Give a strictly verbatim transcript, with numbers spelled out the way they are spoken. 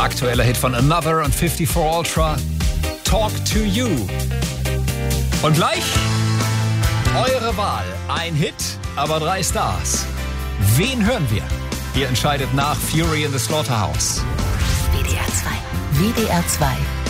Aktueller Hit von Another und fifty-four Ultra, Talk to You. Und gleich eure Wahl. Ein Hit, aber drei Stars. Wen hören wir? Ihr entscheidet nach Fury in the Slaughterhouse. W D R zwei. W D R zwei.